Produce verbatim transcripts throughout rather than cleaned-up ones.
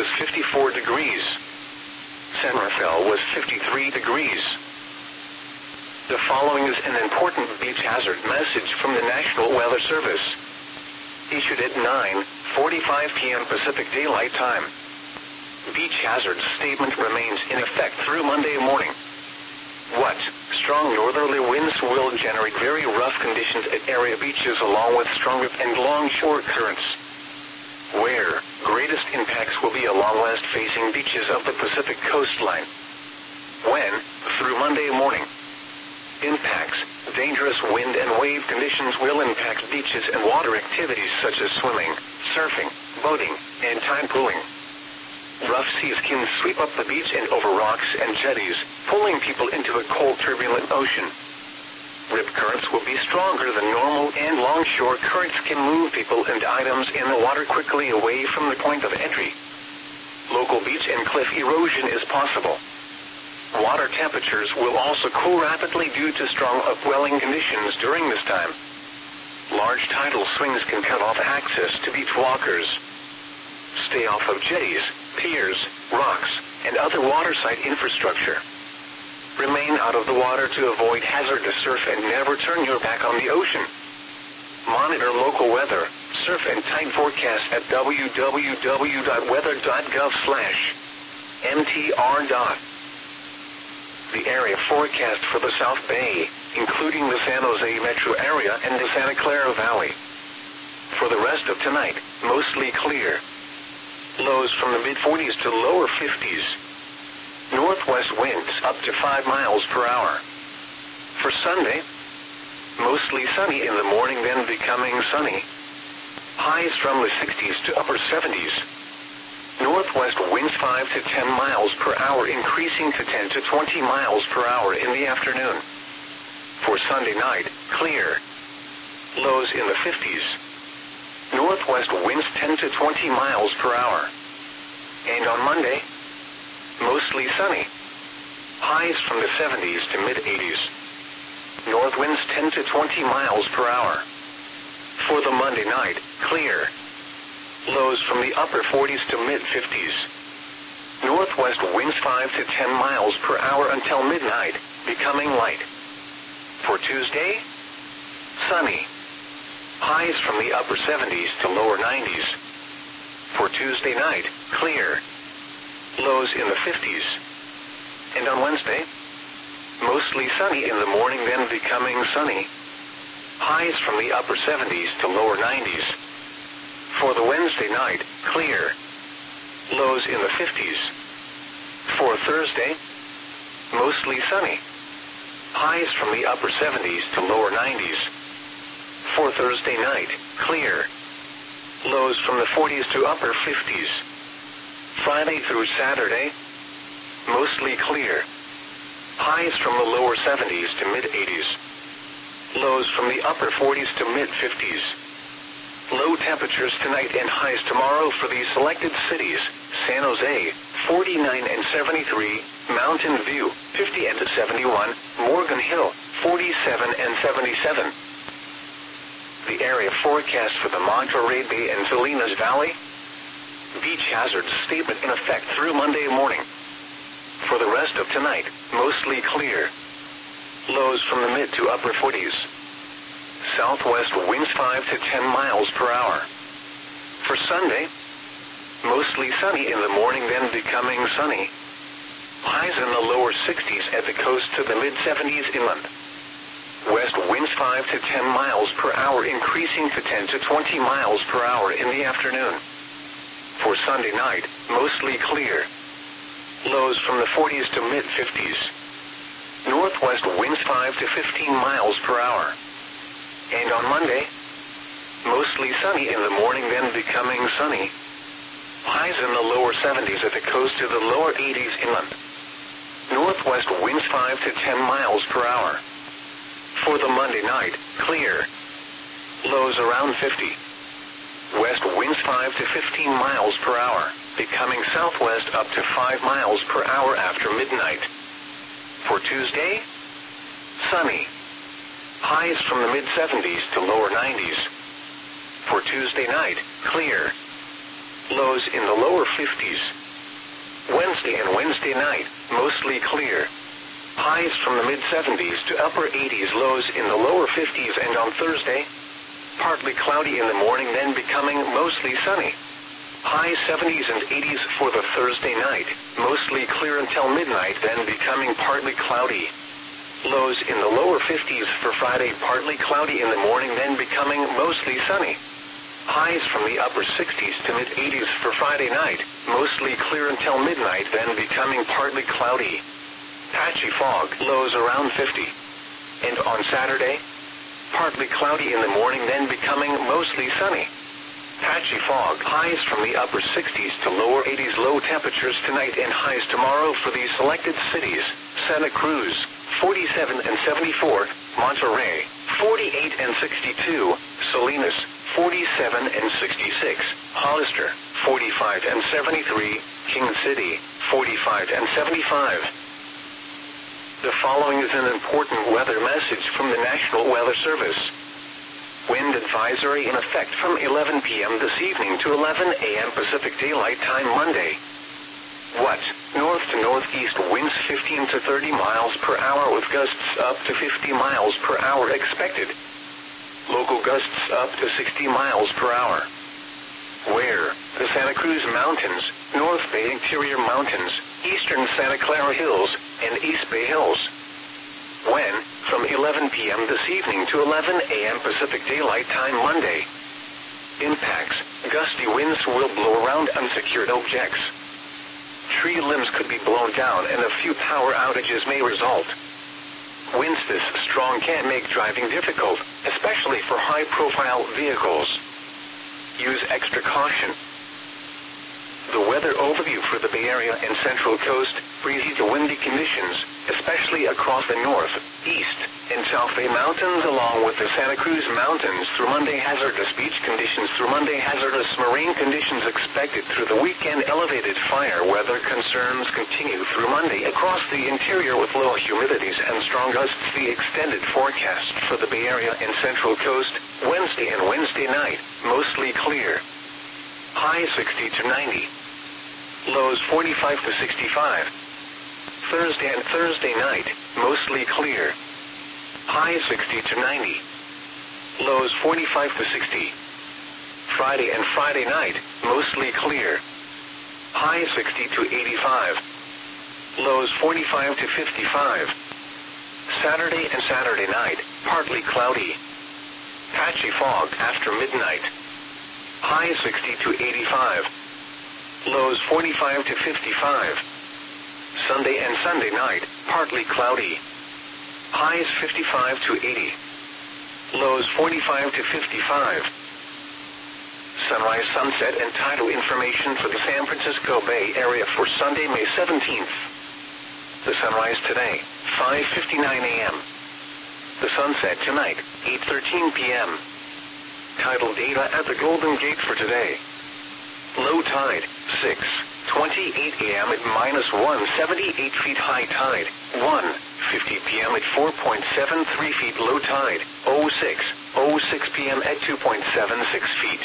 was fifty-four degrees. San Rafael was fifty-three degrees. The following is an important beach hazard message from the National Weather Service. Issued at nine forty-five p m Pacific Daylight Time. Beach hazard statement remains in effect through Monday morning. What? Strong northerly winds will generate very rough conditions at area beaches along with stronger and long-shore currents. Where? Greatest impacts will be along west-facing beaches of the Pacific coastline. When? Through Monday morning. Impacts. Dangerous wind and wave conditions will impact beaches and water activities such as swimming, surfing, boating, and tide pooling. Rough seas can sweep up the beach and over rocks and jetties, pulling people into a cold, turbulent ocean. Rip currents will be stronger than normal, and longshore currents can move people and items in the water quickly away from the point of entry. Local beach and cliff erosion is possible. Water temperatures will also cool rapidly due to strong upwelling conditions during this time. Large tidal swings can cut off access to beach walkers. Stay off of jetties, piers, rocks, and other waterside infrastructure. Remain out of the water to avoid hazardous surf and never turn your back on the ocean. Monitor local weather, surf and tide forecasts at w w w dot weather dot gov slash m t r. The area forecast for the South Bay, including the San Jose metro area and the Santa Clara Valley. For the rest of tonight, mostly clear. Lows from the mid forties to lower fifties. Northwest winds up to five miles per hour. For Sunday, mostly sunny in the morning, then becoming sunny. Highs from the sixties to upper seventies. Northwest winds five to ten miles per hour, increasing to ten to twenty miles per hour in the afternoon. For Sunday night, clear. Lows in the fifties. Northwest winds ten to twenty miles per hour. And on Monday, mostly sunny. Highs from the seventies to mid-eighties. North winds ten to twenty miles per hour. For the Monday night, clear. Lows from the upper forties to mid-fifties. Northwest winds five to ten miles per hour until midnight, becoming light. For Tuesday, sunny. Highs from the upper seventies to lower nineties. For Tuesday night, clear. Lows in the fifties. And on Wednesday, mostly sunny in the morning, then becoming sunny. Highs from the upper seventies to lower nineties. For the Wednesday night, clear. Lows in the fifties. For Thursday, mostly sunny. Highs from the upper seventies to lower nineties. For Thursday night, clear. Lows from the forties to upper fifties. Friday through Saturday, mostly clear. Highs from the lower seventies to mid-eighties. Lows from the upper forties to mid-fifties. Low temperatures tonight and highs tomorrow for these selected cities: San Jose, forty-nine and seventy-three, Mountain View, fifty and seventy-one, Morgan Hill, forty-seven and seventy-seven. The area forecast for the Monterey Bay and Salinas Valley. Beach hazard statement in effect through Monday morning. For the rest of tonight, mostly clear. Lows from the mid to upper forties. Southwest winds five to ten miles per hour. For Sunday, mostly sunny in the morning, then becoming sunny. Highs in the lower sixties at the coast to the mid-seventies inland. West winds five to ten miles per hour, increasing to ten to twenty miles per hour in the afternoon. For Sunday night, mostly clear. Lows from the forties to mid-fifties. Northwest winds five to fifteen miles per hour. And on Monday, mostly sunny in the morning, then becoming sunny. Highs in the lower seventies at the coast to the lower eighties inland. Northwest winds five to ten miles per hour. For the Monday night, clear. Lows around fifty. West winds five to fifteen miles per hour, becoming southwest up to five miles per hour after midnight. For Tuesday, sunny. Highs from the mid-seventies to lower nineties. For Tuesday night, clear. lows in the lower fifties. Wednesday and Wednesday night, mostly clear. Highs from the mid-seventies to upper eighties, lows in the lower fifties, and on Thursday, partly cloudy in the morning, then becoming mostly sunny. High seventies and eighties for the Thursday night, mostly clear until midnight, then becoming partly cloudy. Lows in the lower fifties for Friday, partly cloudy in the morning, then becoming mostly sunny. Highs from the upper sixties to mid-eighties for Friday night, mostly clear until midnight, then becoming partly cloudy. Patchy fog, lows around fifty. And on Saturday, partly cloudy in the morning, then becoming mostly sunny. Patchy fog, highs from the upper sixties to lower eighties, low temperatures tonight and highs tomorrow for these selected cities: Santa Cruz, forty-seven and seventy-four, Monterey, forty-eight and sixty-two, Salinas, forty-seven and sixty-six, Hollister, forty-five and seventy-three, King City, forty-five and seventy-five. The following is an important weather message from the National Weather Service. Wind advisory in effect from eleven p m this evening to eleven a m Pacific Daylight Time Monday. What? North to northeast winds fifteen to thirty miles per hour with gusts up to fifty miles per hour expected. Local gusts up to sixty miles per hour. Where? The Santa Cruz Mountains, North Bay Interior Mountains, Eastern Santa Clara Hills, and East Bay Hills. When? From eleven p m this evening to eleven a m Pacific Daylight Time Monday. Impacts: gusty winds will blow around unsecured objects. Tree limbs could be blown down and a few power outages may result. Winds this strong can make driving difficult, especially for high-profile vehicles. Use extra caution. The weather overview for the Bay Area and Central Coast: breezy to windy conditions, especially across the north, east, and South Bay Mountains along with the Santa Cruz Mountains through Monday. Hazardous beach conditions through Monday. Hazardous marine conditions expected through the weekend. Elevated fire weather concerns continue through Monday across the interior with low humidities and strong gusts. The extended forecast for the Bay Area and Central Coast: Wednesday and Wednesday night, mostly clear. High sixty to ninety. Lows forty-five to sixty-five. Thursday and Thursday night, mostly clear. High sixty to ninety. Lows forty-five to sixty. Friday and Friday night, mostly clear. High sixty to eighty-five. Lows forty-five to fifty-five. Saturday and Saturday night, partly cloudy. Patchy fog after midnight. High sixty to eighty-five. Lows forty-five to fifty-five. Sunday and Sunday night, partly cloudy. Highs fifty-five to eighty. Lows forty-five to fifty-five. Sunrise, sunset, and tidal information for the San Francisco Bay Area for Sunday, May seventeenth. The sunrise today, five fifty-nine a m The sunset tonight, eight thirteen p m Tidal data at the Golden Gate for today. Low tide, six twenty-eight a m at minus one hundred seventy-eight feet. High tide, one fifty p m at four point seven three feet. Low tide, oh six oh six p m at two point seven six feet.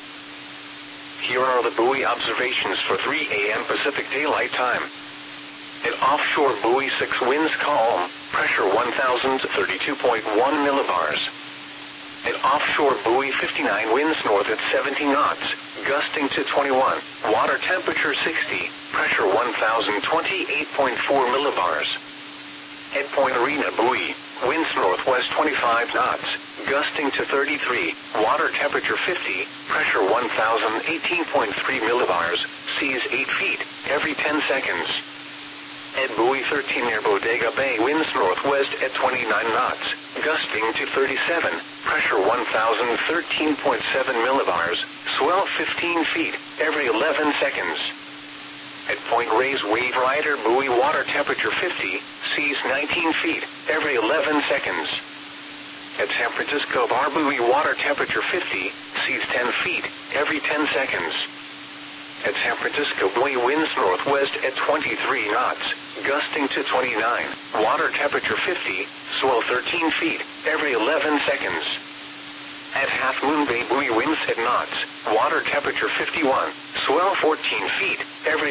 Here are the buoy observations for three a m Pacific Daylight Time. At offshore buoy six, winds calm, pressure one thousand thirty-two point one millibars. At offshore buoy fifty-nine, winds north at seventy knots, gusting to twenty-one, water temperature sixty, pressure one thousand twenty-eight point four millibars. At Point Arena buoy, winds northwest twenty-five knots, gusting to thirty-three, water temperature fifty, pressure one thousand eighteen point three millibars, seas eight feet, every ten seconds. At buoy thirteen near Bodega Bay, winds northwest at twenty-nine knots, gusting to thirty-seven, pressure one thousand thirteen point seven millibars, swell fifteen feet, every eleven seconds. At Point Reyes Wave Rider buoy, water temperature fifty, seas nineteen feet, every eleven seconds. At San Francisco Bar buoy, water temperature fifty, seas ten feet, every ten seconds. At San Francisco buoy, winds northwest at twenty-three knots, gusting to twenty-nine, water temperature fifty, swell thirteen feet, every eleven seconds. At Half Moon Bay, buoy winds at knots, water temperature fifty-one, swell fourteen feet, every